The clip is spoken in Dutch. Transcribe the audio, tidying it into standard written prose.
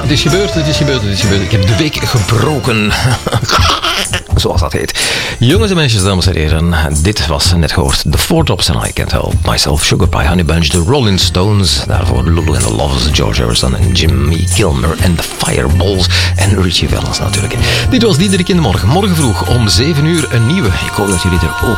het is gebeurd. Ik heb de week gebroken. Zoals dat heet. Jongens en meisjes, dames en heren. Dit was net gehoord The Four Tops and I Can't Help Myself. Sugar Pie, Honey Bunch, The Rolling Stones. Daarvoor Lulu and the Lovers, George Harrison en Jimmy Kilmer en The Fireballs. En Richie Valens natuurlijk. Dit was Diederik in de Morgen. Morgen vroeg om 7 uur een nieuwe. Ik hoop dat jullie er ook